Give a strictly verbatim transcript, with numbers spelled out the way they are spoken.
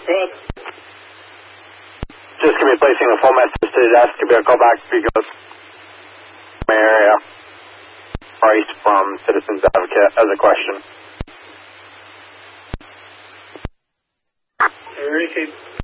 Good. Just going to be placing a full message to the desk. Give me a call back if you go to my area. Price from Citizens Advocate as a question. Received.